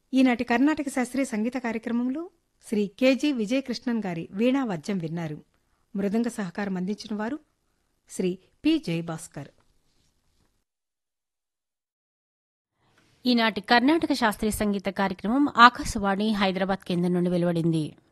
ఈనాటి కర్ణాటక శాస్త్రీయ సంగీత కార్యక్రమంలో శ్రీ కెజి విజయకృష్ణన్ గారి వీణా వాద్యం విన్నారు. మృదంగ సహకారం అందించిన వారు శ్రీ పి జయభాస్కర్. ఈనాటి కర్ణాటక శాస్త్రీయ సంగీత కార్యక్రమం ఆకాశవాణి హైదరాబాద్ కేంద్రం నుండి వెలువడింది.